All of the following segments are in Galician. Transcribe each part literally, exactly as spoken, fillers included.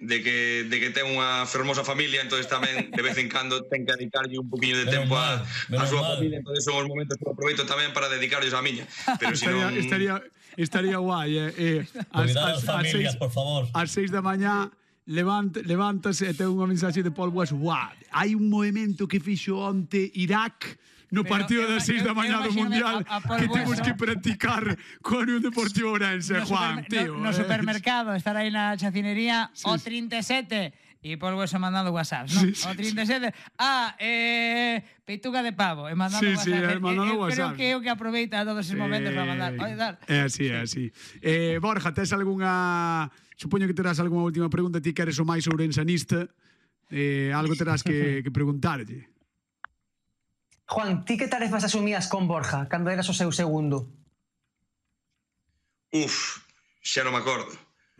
de que, de que ten unha fermosa familia, entonces tamén de vez en cando ten que dedicarlle un poquinho de tempo a, a súa familia, entonces son os momentos que aproveito tamén para dedicarlles a miña. Pero si estaría, non... estaría, estaría guai, eh? eh Cuidar as familias, por favor. Ás seis da mañá levant, levántase e ten unha mensaxe de Paul West. Guau, hai un movimento que fixo onte Irak no Pero partido eu- das seis da eu- mañá eu do imagíname Mundial a- a Paul que temos Bueso que practicar con un Deportivo Ourense, No Juan, supermer- tío. no, no eh. supermercado, estar aí na chacinería, Sí, o sí. trinta e sete, e por Bueso mandando WhatsApp, ¿no? Sí, sí, O trinta e sete, ah, eh, peituga de pavo, e mandando Sí, WhatsApp. sí, eh, Eh, mandando eu WhatsApp. creo que é o que aproveita todos esos momentos para mandar. Oye, dar. É así, é así. Eh, Borja, tes algunha... Supoño que terás algunha última pregunta, ti que eres o máis ourensanista, eh, algo terás que, que preguntarlle. Juan, ti que tarefas asumías con Borja cando eras o seu segundo? Uf, xa non me acordo.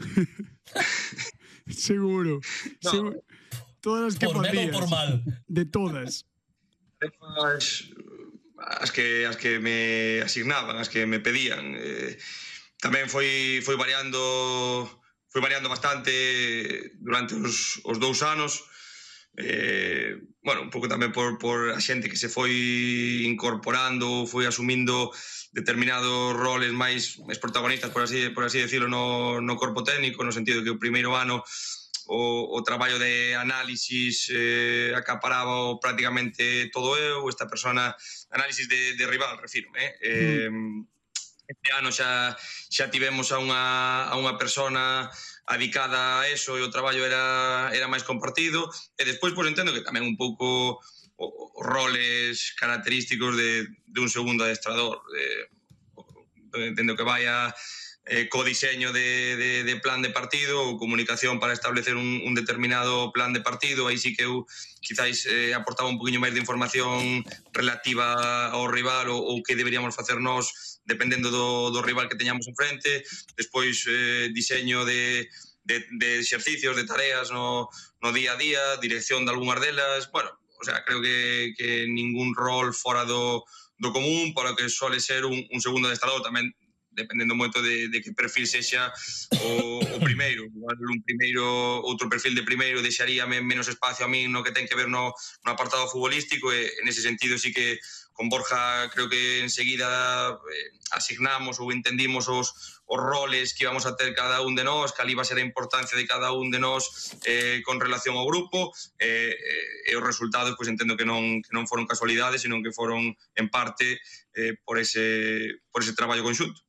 Seguro. No. Seguro. Todas as que Por ben ou facías. por mal. De todas. Tarefas, as que, as que me asignaban, as que me pedían. Eh, tamén foi, foi variando foi variando bastante durante os, os dous anos. Eh, bueno, un pouco tamén por, por a xente que se foi incorporando, foi asumindo determinados roles máis, máis protagonistas, por así, por así decirlo, no, no corpo técnico, no sentido que o primeiro ano o, o traballo de análisis eh, acaparaba prácticamente todo eu, esta persona, análisis de, de rival, refírome, eh? Mm. Este ano xa, xa tivemos a unha, a unha persona adicada a eso e o traballo era, era máis compartido, e despois pois entendo que tamén un pouco os roles característicos de, de un segundo adestrador, de, entendo que vaya eh, co diseño de, de, de plan de partido ou comunicación para establecer un, un determinado plan de partido, aí sí que eu quizáis eh, aportaba un poquinho máis de información relativa ao rival ou, ou que deberíamos facer nós dependendo do, do rival que teñamos enfrente. Despois eh, diseño de, de, de exercicios, de tareas no, no día a día, dirección de algunhas delas. Bueno, o sea, creo que, que ningún rol fora do, do común para o que suele ser un, un segundo adestrador, tamén dependendo moito de, de que perfil sexa o, o primeiro. Un primeiro, outro perfil de primeiro deixaríame menos espacio a mí no que ten que ver no, no apartado futbolístico, e en ese sentido sí que con Borja creo que enseguida eh, asignamos ou entendimos os, os roles que íbamos a ter cada un de nós, cal iba a ser a importancia de cada un de nós eh, con relación ao grupo, eh, eh, e os resultados pois entendo que non, que non foron casualidades, sino que foron en parte eh, por, ese, por ese traballo conxunto.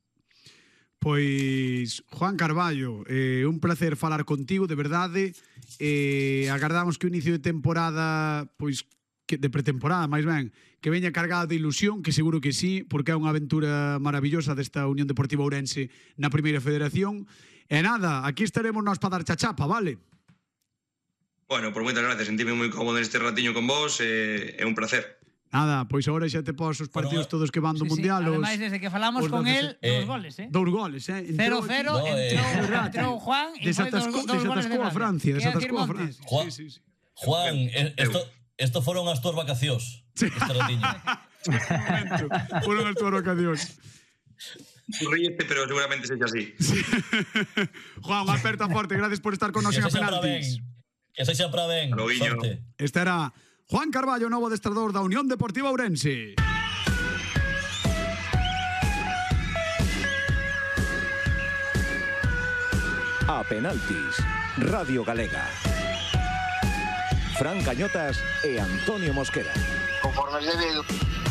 Pois, Juan Carballo, eh, un placer falar contigo, de verdade. Eh, agardamos que o inicio de temporada, pois, que de pretemporada, máis ben, que veña cargada de ilusión, que seguro que sí, porque é unha aventura maravillosa desta Unión Deportiva Ourense na Primeira Federación. E nada, aquí estaremos nós para dar chachapa, vale? Bueno, por moitas gracias, sentime moi cómodo neste ratiño con vos, e é un placer. Nada, pois agora xa te pos os partidos Pero, todos que van do Sí, sí. Mundial. os- Ademais, desde que falamos os con doce- él, eh, dos goles, eh? Dous goles, eh? Entrou cero cero, No, eh. entrou, entrou Juan e foi dos, Desatascou, dos goles de desatascou a Francia, Quero decir, desatascou a Montes. Francia. Juan, Sí, sí, sí. Juan, eh, esto, esto foron as túas vacacións. Sí. Este ratiño. Momento, fueron as túas vacacións. Ríete, pero seguramente sexa así. Juan, unha aperta forte, gracias por estar con nos Que en a sexa para ben. penaltis. Que sexa para ben. Alo, guiño. Sorte. Este era Juan Carballo, novo adestrador da Unión Deportiva Ourense. A penaltis, Radio Galega. Fran Cañotas e Antonio Mosquera. Conforme es debido.